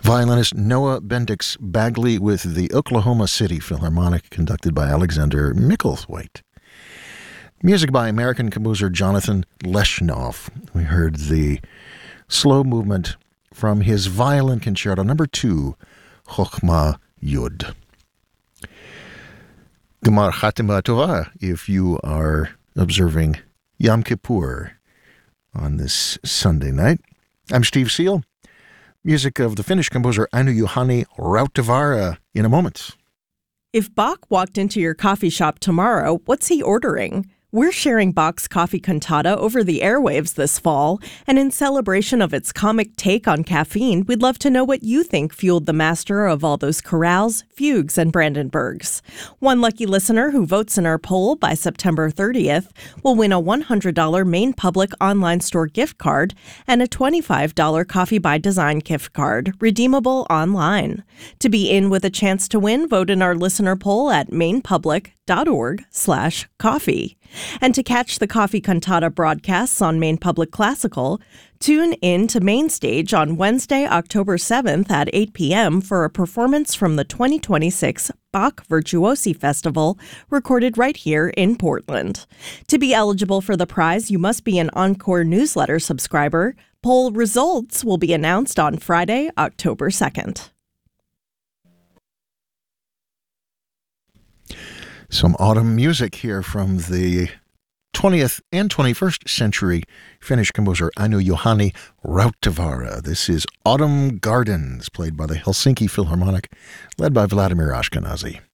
Violinist Noah Bendix Bagley with the Oklahoma City Philharmonic, conducted by Alexander Micklethwaite. Music by American composer Jonathan Leshnoff. We heard the slow movement from his Violin Concerto No. 2, Chochma Yud. Gemar Chatima Tova, if you are observing Yom Kippur on this Sunday night. I'm Steve Seal. Music of the Finnish composer Anu Juhani Rautavaara in a moment. If Bach walked into your coffee shop tomorrow, what's he ordering? We're sharing Bach's Coffee Cantata over the airwaves this fall, and in celebration of its comic take on caffeine, we'd love to know what you think fueled the master of all those chorales, fugues, and Brandenburgs. One lucky listener who votes in our poll by September 30th will win a $100 Maine Public online store gift card and a $25 Coffee by Design gift card, redeemable online. To be in with a chance to win, vote in our listener poll at mainepublic.org/coffee. And to catch the Coffee Cantata broadcasts on Maine Public Classical, tune in to Main Stage on Wednesday, October 7th at 8 p.m. for a performance from the 2026 Bach Virtuosi Festival, recorded right here in Portland. To be eligible for the prize, you must be an Encore newsletter subscriber. Poll results will be announced on Friday, October 2nd. Some autumn music here from the 20th and 21st century Finnish composer Anu Juhani Rautavaara. This is Autumn Gardens, played by the Helsinki Philharmonic, led by Vladimir Ashkenazy.